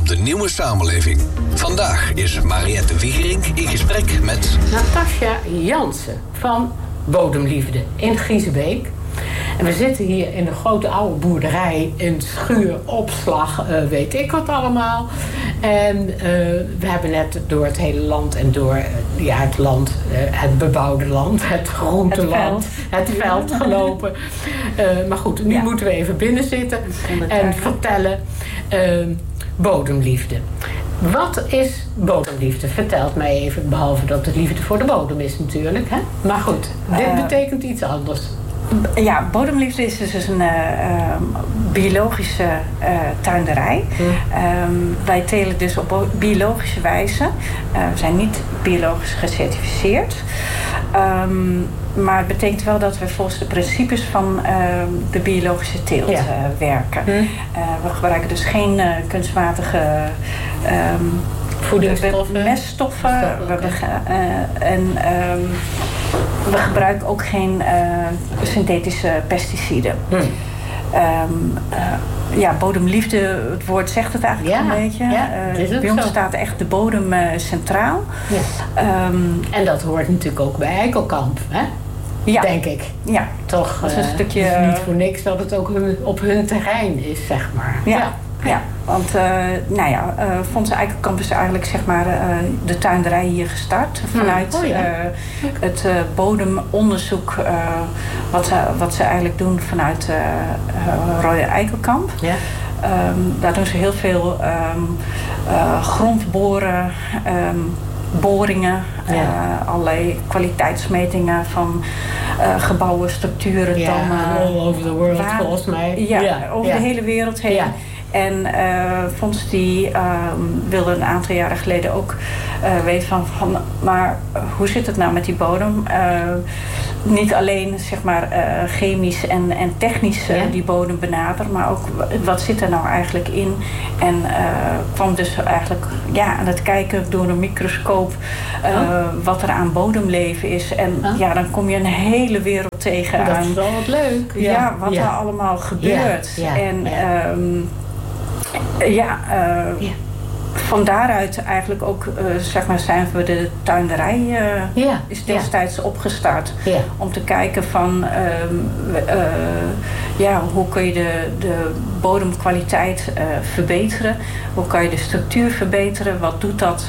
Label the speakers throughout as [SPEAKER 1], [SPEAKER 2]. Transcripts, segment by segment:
[SPEAKER 1] op de nieuwe samenleving. Vandaag is Mariette Wiegerink in gesprek met
[SPEAKER 2] Natasja Jansen van Bodemliefde in Griezebeek. En we zitten hier in de grote oude boerderij, in schuur, opslag, weet ik wat allemaal. En we hebben net door het hele land en door het land, het bebouwde land, het groenteland, het veld gelopen. Maar goed, nu moeten we even binnen zitten en vertellen bodemliefde. Wat is bodemliefde? Vertelt mij even, behalve dat het liefde voor de bodem is natuurlijk. Hè? Maar goed, dit betekent iets anders.
[SPEAKER 3] Ja, bodemliefde is dus een biologische tuinderij. Wij telen dus op biologische wijze. We zijn niet biologisch gecertificeerd. Maar het betekent wel dat we volgens de principes van de biologische teelt werken. We gebruiken dus geen kunstmatige
[SPEAKER 2] voedingsstoffen,
[SPEAKER 3] meststoffen. We gebruiken ook geen synthetische pesticiden. Bodemliefde, het woord zegt het eigenlijk een beetje. Bij ons staat echt de bodem centraal.
[SPEAKER 2] Ja. En dat hoort natuurlijk ook bij Eikelkamp, hè?
[SPEAKER 3] Ja.
[SPEAKER 2] Denk ik.
[SPEAKER 3] Ja.
[SPEAKER 2] Toch,
[SPEAKER 3] dat is een stukje...
[SPEAKER 2] Het is niet voor niks dat het ook op hun terrein is, zeg maar.
[SPEAKER 3] Ja, want Fonds Eikelkamp is eigenlijk zeg maar de tuinderij hier gestart. Vanuit het bodemonderzoek wat ze eigenlijk doen vanuit Roy Eikelkamp. Ja. Daar doen ze heel veel grondboren, boringen, allerlei kwaliteitsmetingen van gebouwen, structuren, dammen.
[SPEAKER 2] All over the world volgens mij.
[SPEAKER 3] Over de hele wereld heen. Ja. En Fonds die wilde een aantal jaren geleden ook weten van maar hoe zit het nou met die bodem? Niet alleen zeg maar chemisch en technisch die bodem benaderen, maar ook wat zit er nou eigenlijk in? En kwam dus eigenlijk aan het kijken door een microscoop wat er aan bodemleven is. En dan kom je een hele wereld tegen aan.
[SPEAKER 2] Dat is wel wat leuk.
[SPEAKER 3] Wat er allemaal gebeurt. En van daaruit eigenlijk ook zijn we de tuinderij is destijds opgestart. Om te kijken van hoe kun je de bodemkwaliteit verbeteren. Hoe kan je de structuur verbeteren. Wat doet dat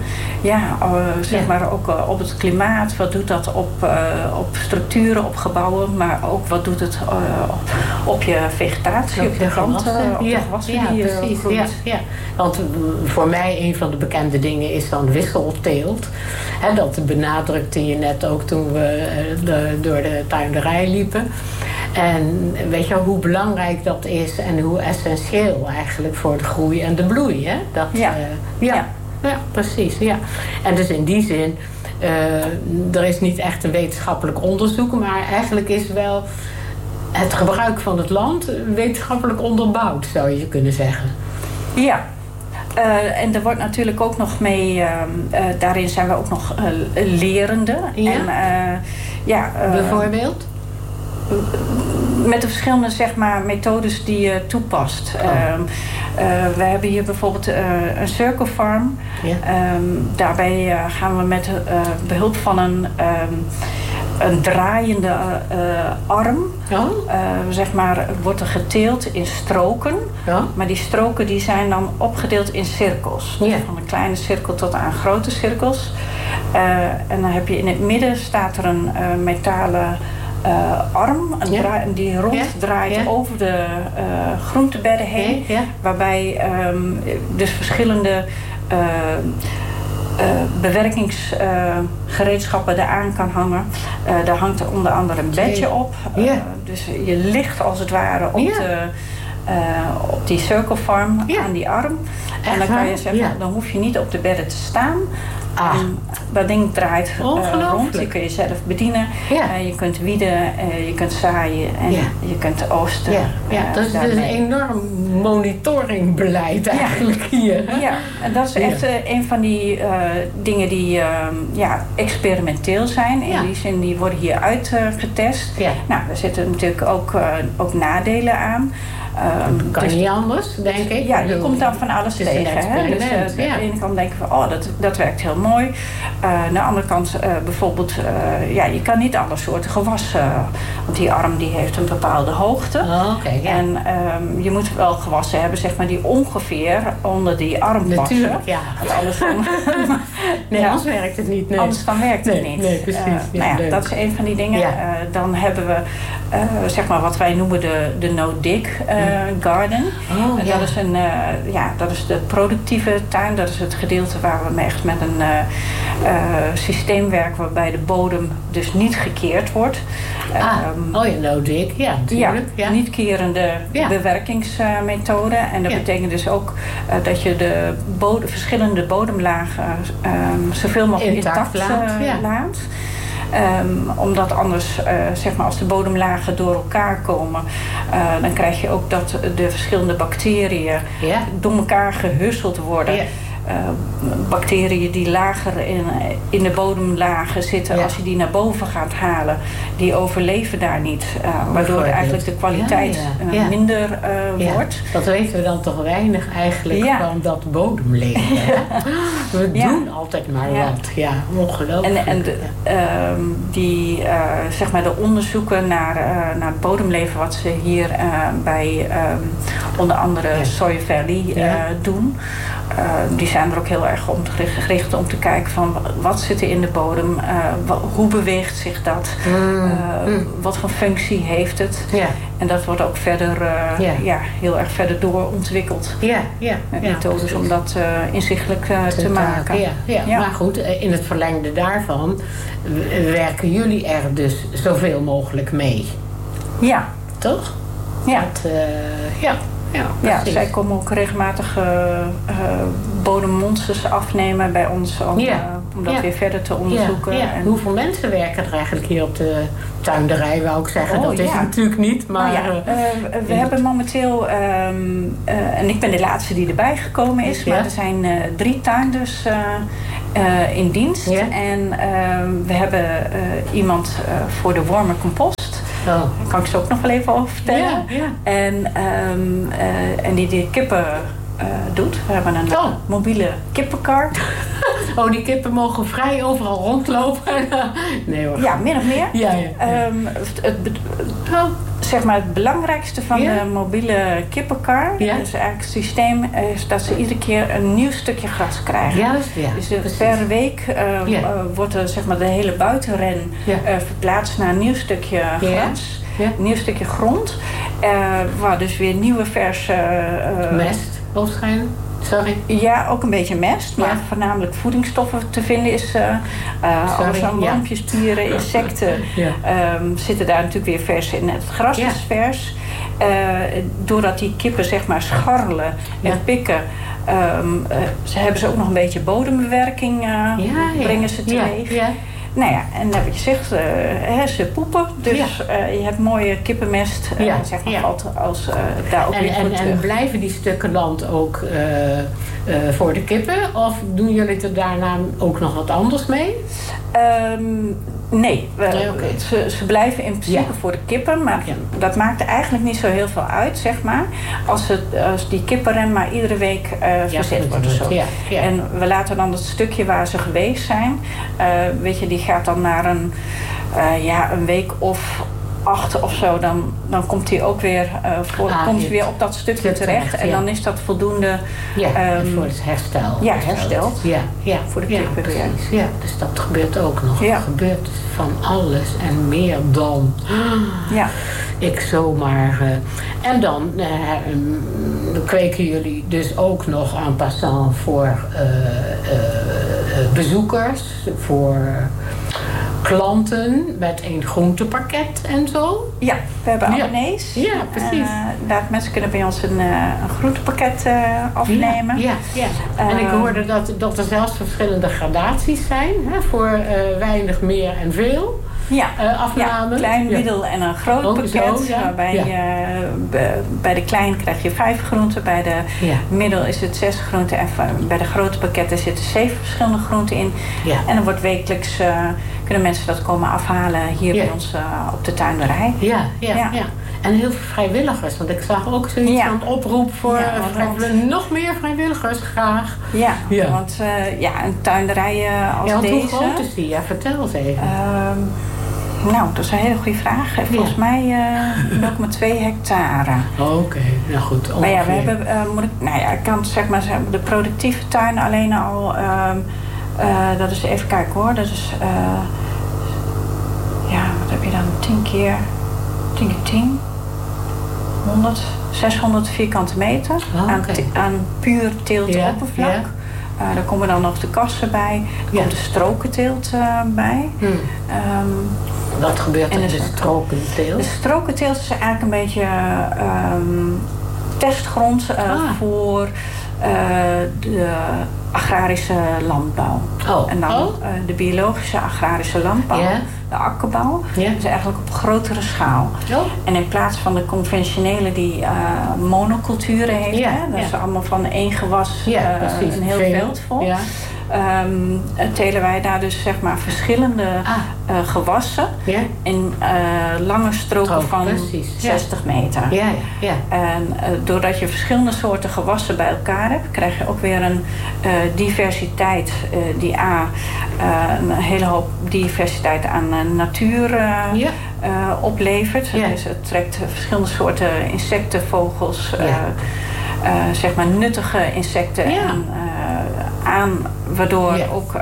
[SPEAKER 3] maar ook op het klimaat. Wat doet dat op structuren, op gebouwen. Maar ook wat doet het op je vegetatie, op de planten, op de gewassen die je groeit.
[SPEAKER 2] Want voor mij een van de bekende dingen is dan wisselteelt. Dat benadrukte je net ook toen we door de tuinderij liepen. En weet je hoe belangrijk dat is en hoe essentieel eigenlijk voor de groei en de bloei. Hè? Ja, precies. Ja. En dus in die zin, er is niet echt een wetenschappelijk onderzoek, maar eigenlijk is wel het gebruik van het land wetenschappelijk onderbouwd, zou je kunnen zeggen.
[SPEAKER 3] Ja. En er wordt natuurlijk ook nog mee, daarin zijn we ook nog lerende.
[SPEAKER 2] Ja.
[SPEAKER 3] En,
[SPEAKER 2] bijvoorbeeld?
[SPEAKER 3] Met de verschillende methodes die je toepast. We hebben hier bijvoorbeeld een circle farm. Ja. Daarbij gaan we met behulp van een draaiende arm. Wordt er geteeld in stroken. Ja. Maar die stroken die zijn dan opgedeeld in cirkels. Ja. Van een kleine cirkel tot aan grote cirkels. En dan heb je in het midden staat er een metalen arm. Die ronddraait over de groentebedden heen. Ja. Waarbij dus verschillende bewerkingsgereedschappen eraan kan hangen. Daar hangt er onder andere een bedje op. Dus je ligt als het ware op die circle farm aan die arm. En dan kan je zeggen, dan hoef je niet op de bedden te staan. Dat ding draait rond. Je kun je zelf bedienen. Je kunt wieden, je kunt zaaien en je kunt oogsten.
[SPEAKER 2] Dat is dus een enorm monitoringbeleid eigenlijk hier. Hè?
[SPEAKER 3] Ja, en dat is echt een van die dingen die experimenteel zijn. In die zin, die worden hier uitgetest. Nou, er zitten natuurlijk ook nadelen aan.
[SPEAKER 2] kan niet anders, denk ik.
[SPEAKER 3] Ja, je komt dan van alles tegen. Hè? Dus aan de ene kant denken we, dat werkt heel mooi. Aan de andere kant bijvoorbeeld, je kan niet alle soorten gewassen. Want die arm die heeft een bepaalde hoogte. En je moet wel gewassen hebben, zeg maar, die ongeveer onder die arm passen.
[SPEAKER 2] Natuurlijk, ja.
[SPEAKER 3] Want anders
[SPEAKER 2] anders werkt het niet. Nee.
[SPEAKER 3] Anders dan werkt het niet.
[SPEAKER 2] Nee, precies.
[SPEAKER 3] Dat is een van die dingen. Ja. Dan hebben we, zeg maar, wat wij noemen de no-dig garden. Dat is de productieve tuin. Dat is het gedeelte waar we echt met een systeem werken waarbij de bodem dus niet gekeerd wordt.
[SPEAKER 2] no-dig, ja, natuurlijk.
[SPEAKER 3] Ja, niet kerende bewerkingsmethode. En dat betekent dus ook dat je de verschillende bodemlagen zoveel mogelijk intact laat. Omdat anders, zeg maar, als de bodemlagen door elkaar komen, dan krijg je ook dat de verschillende bacteriën door elkaar gehusseld worden. Bacteriën die lager in de bodemlagen zitten, als je die naar boven gaat halen, die overleven daar niet. Waardoor eigenlijk de kwaliteit minder wordt.
[SPEAKER 2] Dat weten we dan toch weinig eigenlijk van dat bodemleven. We doen altijd maar wat. Ja, ongelooflijk.
[SPEAKER 3] En zeg maar de onderzoeken naar het bodemleven wat ze hier bij onder andere Sawyer Valley doen. Die zijn er ook heel erg om gericht om te kijken van wat zit er in de bodem, hoe beweegt zich dat, wat voor functie heeft het. En dat wordt ook verder heel erg verder doorontwikkeld. Met methodes om dat inzichtelijk te maken.
[SPEAKER 2] Maar goed, in het verlengde daarvan werken jullie er dus zoveel mogelijk mee.
[SPEAKER 3] Ja.
[SPEAKER 2] Toch?
[SPEAKER 3] Ja.
[SPEAKER 2] Ja,
[SPEAKER 3] zij komen ook regelmatig bodemmonsters afnemen bij ons om dat weer verder te onderzoeken.
[SPEAKER 2] En hoeveel mensen werken er eigenlijk hier op de tuinderij, wou ik zeggen. Dat is het natuurlijk niet, maar...
[SPEAKER 3] we hebben momenteel, en ik ben de laatste die erbij gekomen is, maar er zijn 3 tuinders in dienst. En we hebben iemand voor de warme compost. Daar kan ik ze ook nog wel even over vertellen. En die kippen doet. We hebben een mobiele kippenkar.
[SPEAKER 2] Die kippen mogen vrij overal rondlopen. Nee hoor.
[SPEAKER 3] Ja, min of meer. Zeg maar het belangrijkste van de mobiele kippenkar is eigenlijk het systeem is dat ze iedere keer een nieuw stukje gras krijgen.
[SPEAKER 2] Juist,
[SPEAKER 3] Dus per week wordt er, zeg maar, de hele buitenren verplaatst naar een nieuw stukje gras. Een nieuw stukje grond. Waar dus weer nieuwe verse
[SPEAKER 2] mest waarschijnlijk. Sorry.
[SPEAKER 3] Ja, ook een beetje mest, maar voornamelijk voedingsstoffen te vinden is. Alles aan wormpjes, dieren, insecten zitten daar natuurlijk weer vers in. Het gras is vers. Doordat die kippen, zeg maar, scharrelen en pikken, hebben ze ook nog een beetje bodembewerking, brengen ze teweeg. Nou ja, en dan heb je gezegd, ze poepen. Dus je hebt mooie kippenmest. Zeg maar, als daar ook weer voor terug.
[SPEAKER 2] En blijven die stukken land ook voor de kippen? Of doen jullie er daarna ook nog wat anders mee?
[SPEAKER 3] Nee, ze blijven in principe voor de kippen. Maar dat maakt er eigenlijk niet zo heel veel uit, zeg maar. Als die kippenren maar iedere week verzet worden. Zo. En we laten dan het stukje waar ze geweest zijn. Weet je, die gaat dan naar een week of 8 of zo, dan komt hij ook weer komt hij weer op dat stukje terecht. En dan is dat voldoende
[SPEAKER 2] voor het herstel.
[SPEAKER 3] Ja, hersteld. Voor de kippen.
[SPEAKER 2] Ja, dus dat gebeurt ook nog. Er gebeurt van alles en meer dan. Ik zomaar. En dan kweken jullie dus ook nog en passant voor bezoekers, voor klanten met een groentepakket en zo?
[SPEAKER 3] Ja, we hebben abonnees.
[SPEAKER 2] Ja, precies.
[SPEAKER 3] Mensen kunnen bij ons een groentepakket afnemen.
[SPEAKER 2] En ik hoorde dat er zelfs verschillende gradaties zijn. Hè, voor weinig, meer en veel. Afnamen.
[SPEAKER 3] Klein, middel en een groot pakket. Bij de klein krijg je 5 groenten. Bij de middel is het 6 groenten. En bij de grote pakketten zitten 7 verschillende groenten in. En dan wordt wekelijks kunnen mensen dat komen afhalen hier bij ons op de tuinderij.
[SPEAKER 2] En heel veel vrijwilligers. Want ik zag ook zoiets van oproep voor nog meer vrijwilligers graag.
[SPEAKER 3] Ja. Want een tuinderij als
[SPEAKER 2] want
[SPEAKER 3] deze...
[SPEAKER 2] hoe groot is die? Ja, vertel eens even.
[SPEAKER 3] Nou, dat is een hele goede vraag. Volgens mij 0,2 hectare.
[SPEAKER 2] Oké, nou goed. Ongeveer.
[SPEAKER 3] Maar ja, we hebben... ik kan zeg maar zeggen, de productieve tuin alleen al... dat is even kijken hoor. Dat is... wat heb je dan? 10 keer 10, 100, 600 vierkante meter aan puur teeltoppervlak. Daar komen dan nog de kassen bij. Er komt de strokenteelt bij.
[SPEAKER 2] Wat gebeurt er in de strokenteelt?
[SPEAKER 3] De strokenteelt is eigenlijk een beetje testgrond voor de agrarische landbouw. En dan de biologische agrarische landbouw, de akkerbouw, is eigenlijk op grotere schaal. En in plaats van de conventionele die monoculturen heeft, dat is allemaal van één gewas een heel veld vol. Telen wij daar dus zeg maar verschillende gewassen in lange stroken van 60 meter. En doordat je verschillende soorten gewassen bij elkaar hebt, krijg je ook weer een diversiteit die een hele hoop diversiteit aan natuur oplevert. Dus het trekt verschillende soorten insecten, vogels, zeg maar nuttige insecten aan, waardoor ook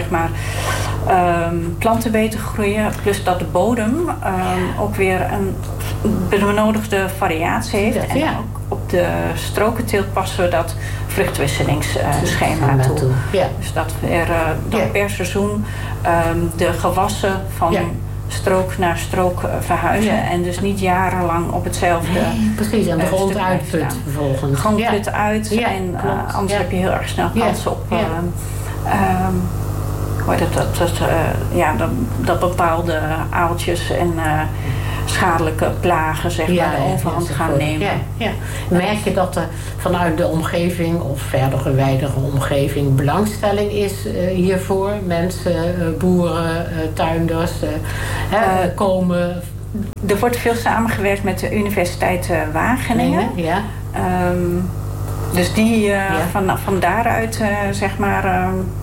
[SPEAKER 3] planten beter groeien. Plus dat de bodem ook weer een benodigde variatie heeft. En ook op de strokenteelt passen we dat vruchtwisselingsschema toe. Dus dat we per seizoen de gewassen van strook naar strook verhuizen. En dus niet jarenlang op hetzelfde
[SPEAKER 2] precies, en de grond uitput vervolgens.
[SPEAKER 3] De grond put uit en anders heb je heel erg snel kans op dat bepaalde aaltjes en schadelijke plagen zeg maar de overhand gaan nemen.
[SPEAKER 2] Merk je dat er vanuit de omgeving of verder gewijdere omgeving belangstelling is hiervoor? Mensen, boeren, tuinders komen...
[SPEAKER 3] Er wordt veel samengewerkt met de Universiteit Wageningen. Dus die van daaruit zeg maar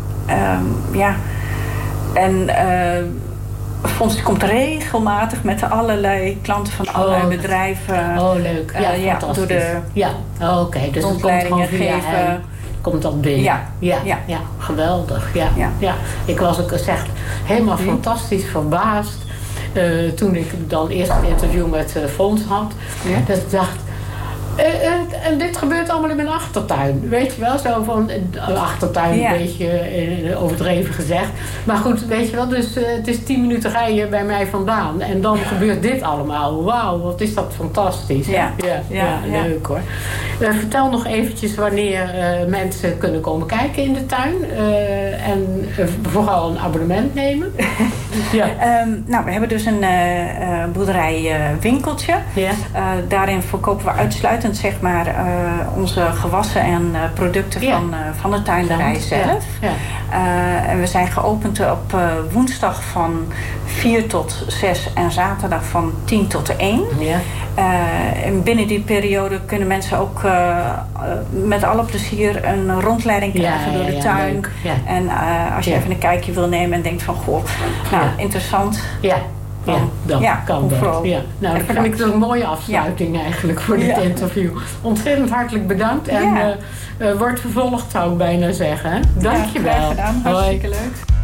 [SPEAKER 3] Fonds komt regelmatig met allerlei klanten van allerlei bedrijven.
[SPEAKER 2] Leuk. Fantastisch. Dus het komt gewoon via hen. Komt dat binnen? Ja. Geweldig. Ja. Ik was ook echt helemaal fantastisch verbaasd toen ik dan eerst het interview met Fonds had. Dat ik dacht... en dit gebeurt allemaal in mijn achtertuin. Weet je wel, zo van een achtertuin een beetje overdreven gezegd. Maar goed, weet je wel, dus het is 10 minuten rijden bij mij vandaan. En dan gebeurt dit allemaal. Wauw, wat is dat fantastisch. Ja, leuk hoor. Vertel nog eventjes wanneer mensen kunnen komen kijken in de tuin. En vooral een abonnement nemen. We hebben dus een boerderijwinkeltje. Daarin verkopen we uitsluitend zeg maar onze gewassen en producten van de tuinderij zelf. En we zijn geopend op woensdag van 4 tot 6 en zaterdag van 10 tot 1. En binnen die periode kunnen mensen ook met alle plezier een rondleiding krijgen door de tuin. En als je even een kijkje wil nemen en denkt van goh, interessant. Dan kan dat. Nou, dat vind ik een mooie afsluiting eigenlijk voor dit interview. Ontzettend hartelijk bedankt. En wordt vervolgd, zou ik bijna zeggen. Dank je wel.
[SPEAKER 3] Graag gedaan. Hartstikke leuk.